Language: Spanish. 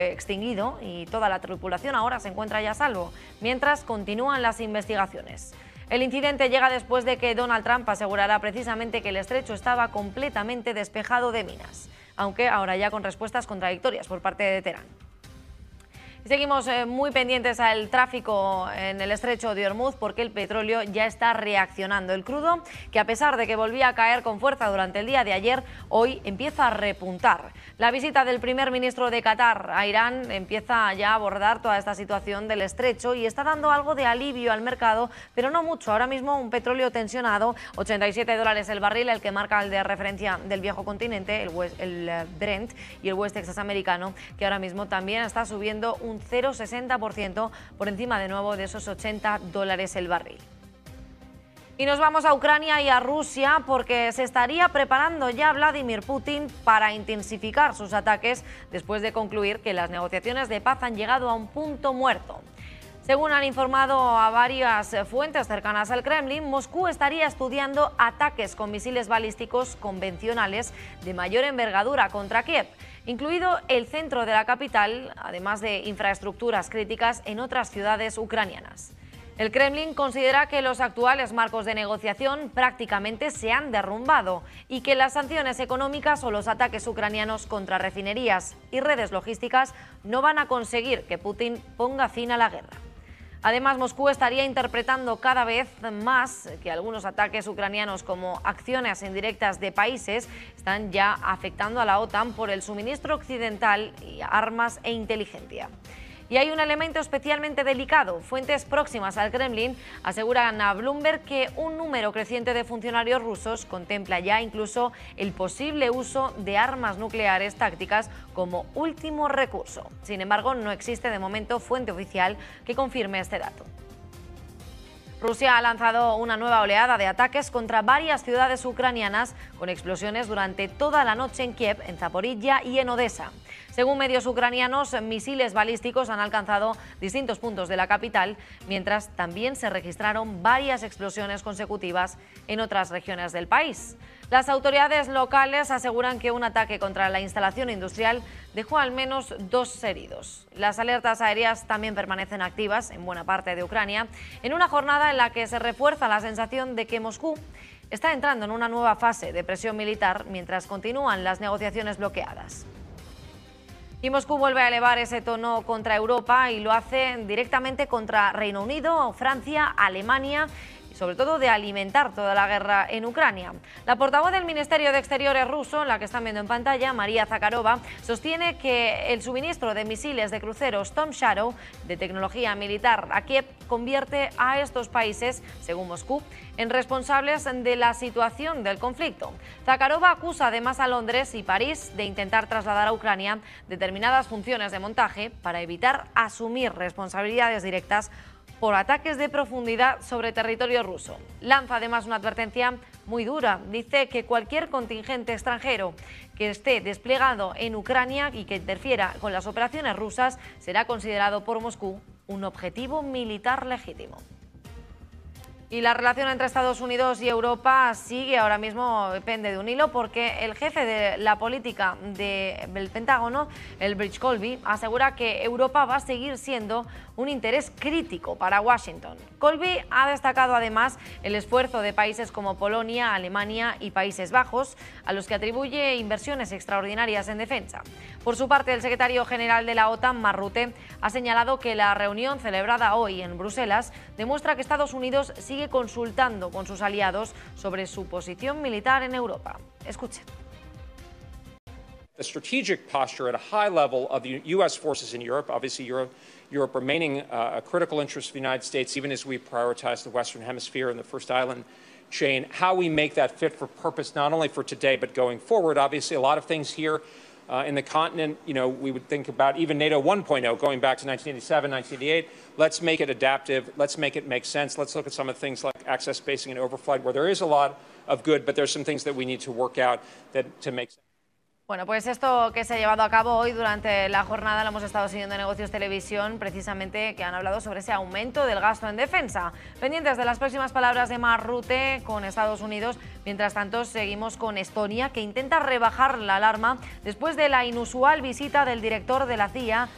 extinguido y toda la tripulación ahora se encuentra ya a salvo, mientras continúan las investigaciones. El incidente llega después de que Donald Trump asegurara precisamente que el estrecho estaba completamente despejado de minas, aunque ahora ya con respuestas contradictorias por parte de Teherán. Seguimos muy pendientes al tráfico en el estrecho de Hormuz porque el petróleo ya está reaccionando. El crudo, que a pesar de que volvía a caer con fuerza durante el día de ayer, hoy empieza a repuntar. La visita del primer ministro de Qatar a Irán empieza ya a abordar toda esta situación del estrecho y está dando algo de alivio al mercado, pero no mucho. Ahora mismo un petróleo tensionado, $87 el barril, el que marca el de referencia del viejo continente, el Brent y el West Texas americano, que ahora mismo también está subiendo un 0,60% por encima de nuevo de esos $80 el barril. Y nos vamos a Ucrania y a Rusia porque se estaría preparando ya Vladimir Putin para intensificar sus ataques después de concluir que las negociaciones de paz han llegado a un punto muerto. Según han informado a varias fuentes cercanas al Kremlin, Moscú estaría estudiando ataques con misiles balísticos convencionales de mayor envergadura contra Kiev, incluido el centro de la capital, además de infraestructuras críticas en otras ciudades ucranianas. El Kremlin considera que los actuales marcos de negociación prácticamente se han derrumbado y que las sanciones económicas o los ataques ucranianos contra refinerías y redes logísticas no van a conseguir que Putin ponga fin a la guerra. Además, Moscú estaría interpretando cada vez más que algunos ataques ucranianos como acciones indirectas de países están ya afectando a la OTAN por el suministro occidental y armas e inteligencia. Y hay un elemento especialmente delicado. Fuentes próximas al Kremlin aseguran a Bloomberg que un número creciente de funcionarios rusos contempla ya incluso el posible uso de armas nucleares tácticas como último recurso. Sin embargo, no existe de momento fuente oficial que confirme este dato. Rusia ha lanzado una nueva oleada de ataques contra varias ciudades ucranianas con explosiones durante toda la noche en Kiev, en Zaporilla y en Odesa. Según medios ucranianos, misiles balísticos han alcanzado distintos puntos de la capital, mientras también se registraron varias explosiones consecutivas en otras regiones del país. Las autoridades locales aseguran que un ataque contra la instalación industrial dejó al menos 2 heridos. Las alertas aéreas también permanecen activas en buena parte de Ucrania, en una jornada en la que se refuerza la sensación de que Moscú está entrando en una nueva fase de presión militar mientras continúan las negociaciones bloqueadas. Y Moscú vuelve a elevar ese tono contra Europa y lo hace directamente contra Reino Unido, Francia, Alemania y sobre todo de alimentar toda la guerra en Ucrania. La portavoz del Ministerio de Exteriores ruso, la que están viendo en pantalla, María Zakharova, sostiene que el suministro de misiles de crucero Storm Shadow de tecnología militar a Kiev convierte a estos países, según Moscú, en responsables de la situación del conflicto. Zakharova acusa además a Londres y París de intentar trasladar a Ucrania determinadas funciones de montaje para evitar asumir responsabilidades directas por ataques de profundidad sobre territorio ruso. Lanza además una advertencia muy dura. Dice que cualquier contingente extranjero que esté desplegado en Ucrania y que interfiera con las operaciones rusas será considerado por Moscú un objetivo militar legítimo. Y la relación entre Estados Unidos y Europa sigue ahora mismo, depende de un hilo, porque el jefe de la política del Pentágono, el Bridge Colby, asegura que Europa va a seguir siendo un interés crítico para Washington. Colby ha destacado además el esfuerzo de países como Polonia, Alemania y Países Bajos, a los que atribuye inversiones extraordinarias en defensa. Por su parte, el secretario general de la OTAN, Mark Rutte, ha señalado que la reunión celebrada hoy en Bruselas demuestra que Estados Unidos sigue consultando con sus aliados sobre su posición militar en Europa. Escuchen. The strategic posture at a high level of the U.S. forces in Europe, obviously Europe remaining a critical interest of the United States, even as we prioritize the Western Hemisphere and the First Island chain, how we make that fit for purpose, not only for today, but going forward. Obviously, a lot of things here in the continent, we would think about even NATO 1.0, going back to 1987, 1988. Let's make it adaptive. Let's make it make sense. Let's look at some of the things like access spacing and overflight, where there is a lot of good, but there's some things that we need to work out to make sense. Bueno, pues esto que se ha llevado a cabo hoy durante la jornada lo hemos estado siguiendo en Negocios Televisión, precisamente que han hablado sobre ese aumento del gasto en defensa. Pendientes de las próximas palabras de Mark Rutte con Estados Unidos. Mientras tanto, seguimos con Estonia, que intenta rebajar la alarma después de la inusual visita del director de la CIA